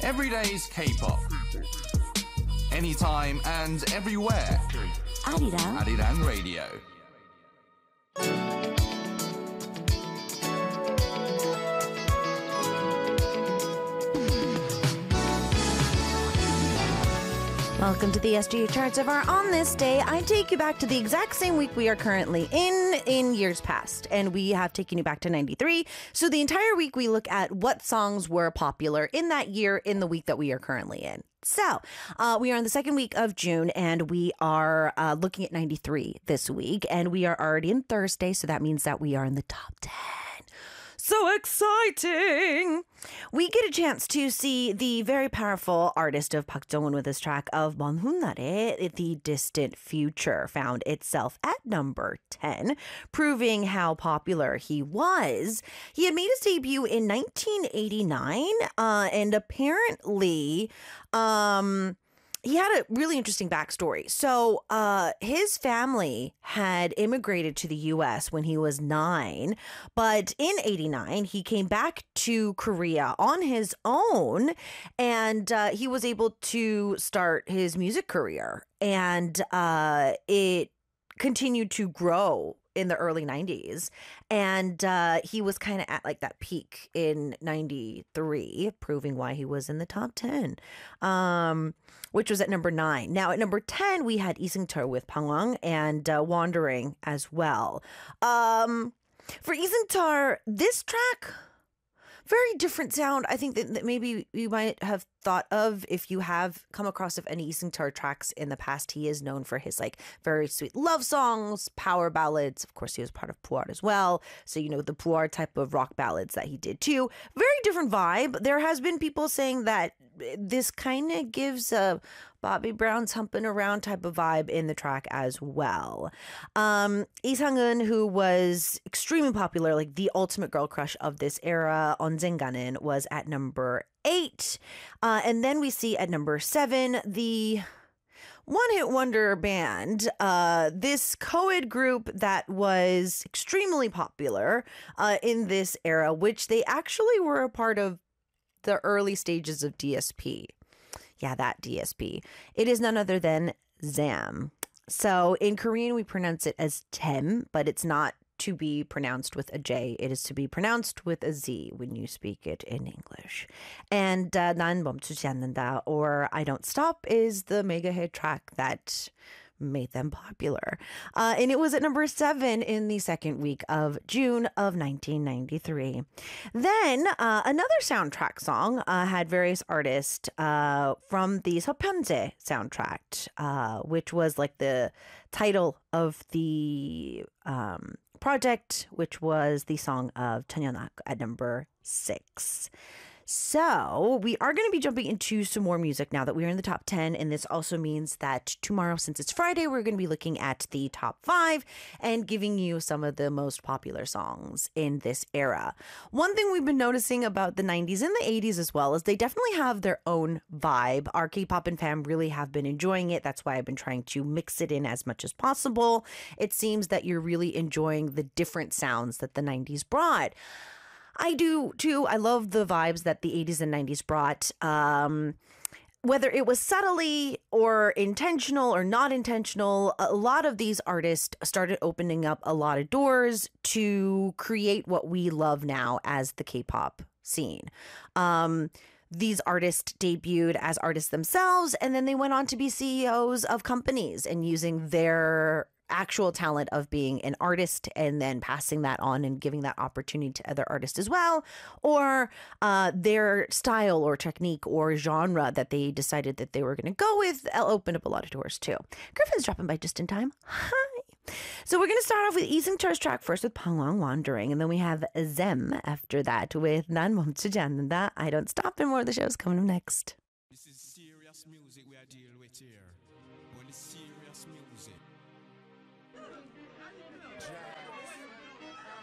Everyday's K-pop. Anytime and everywhere. Arirang Radio. Welcome to the SGA Charts of our On This Day. I take you back to the exact same week we are currently in years past, and we have taken you back to 93. So the entire week we look at what songs were popular in that year in the week that we are currently in. So we are in the second week of June, and we are looking at 93 this week, and we are already in Thursday, so that means that we are in the top 10. So exciting! We get a chance to see the very powerful artist of Park Jong-un with his track of Mon Hunnare, The Distant Future, found itself at number 10, proving how popular he was. He had made his debut in 1989, and apparently, he had a really interesting backstory. So his family had immigrated to the U.S. when he was 9, but in 89, he came back to Korea on his own, and he was able to start his music career, and it continued to grow in the early 90s, and he was kind of at like that peak in 93, proving why he was in the top 10, which was at number 9. Now at number 10 we had Lee Seung-cheol with Bangwang and Wandering as well. For Lee Seung-cheol, this track, very different sound. I think that maybe you might have thought of if you have come across of any Lee Seung-cheol tracks in the past. He is known for his like very sweet love songs, power ballads. Of course, he was part of Puar as well, so you know the Puar type of rock ballads that he did too. Very different vibe. There has been people saying that this kind of gives a Bobby Brown's humping around type of vibe in the track as well. Lee Sang-eun, who was extremely popular, like the ultimate girl crush of this era, 언젠가는 was at number 8. And then we see at number 7, the one-hit wonder band, this co-ed group that was extremely popular in this era, which they actually were a part of the early stages of DSP. Yeah, that DSP. It is none other than ZAM. So in Korean, we pronounce it as TEM, but it's not to be pronounced with a J. It is to be pronounced with a Z when you speak it in English. And 난 멈추지 않는다, or I Don't Stop, is the mega hit track that made them popular. And it was at number 7 in the second week of June of 1993. Then another soundtrack song had various artists from the 서편제 soundtrack, which was like the title of the project, which was the song of 천연악 at number 6. So we are going to be jumping into some more music now that we're in the top 10. And this also means that tomorrow, since it's Friday, we're going to be looking at the top 5 and giving you some of the most popular songs in this era. One thing we've been noticing about the 90s and the 80s as well is they definitely have their own vibe. Our K-pop and fam really have been enjoying it. That's why I've been trying to mix it in as much as possible. It seems that you're really enjoying the different sounds that the 90s brought. I do too. I love the vibes that the 80s and 90s brought. Whether it was subtly or intentional or not intentional, a lot of these artists started opening up a lot of doors to create what we love now as the K-pop scene. These artists debuted as artists themselves, and then they went on to be CEOs of companies and using their actual talent of being an artist and then passing that on and giving that opportunity to other artists as well, or their style or technique or genre that they decided that they were going to go with opened up a lot of doors too. Griffin's dropping by just in time. Hi. So we're going to start off with Lee Seung-cheol's track first with Bangwang Wandering, and then we have Zem after that with 난 멈추지 않는다, I Don't Stop, and more of the show's coming up next. This is serious music we are dealing with here. When it's serious music.